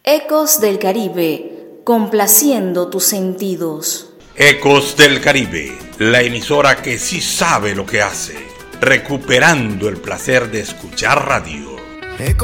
Ecos del Caribe, complaciendo tus sentidos. Ecos del Caribe, la emisora que sí sabe lo que hace, recuperando el placer de escuchar radio.